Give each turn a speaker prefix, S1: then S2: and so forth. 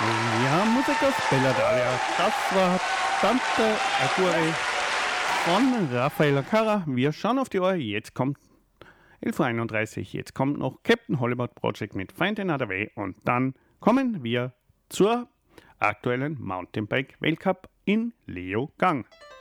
S1: Ja, Musiker Bella Dalia. Das war Tante Agure von Raffaella Carrà. Wir schauen auf die Uhr. Jetzt kommt 11:31 Uhr. Jetzt kommt noch Captain Hollywood Project mit Find Another Way. Und dann kommen wir zur aktuellen Mountainbike Weltcup in Leogang.